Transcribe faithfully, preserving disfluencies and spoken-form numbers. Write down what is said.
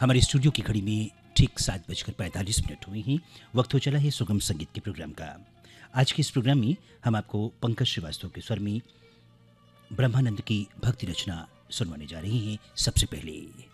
हमारे स्टूडियो की घड़ी में ठीक सात बजकर पैंतालीस मिनट हुए हैं। वक्त हो चला है सुगम संगीत के प्रोग्राम का। आज के इस प्रोग्राम में हम आपको पंकज श्रीवास्तव के स्वर में ब्रह्मानंद की भक्ति रचना सुनवाने जा रहे हैं। सबसे पहले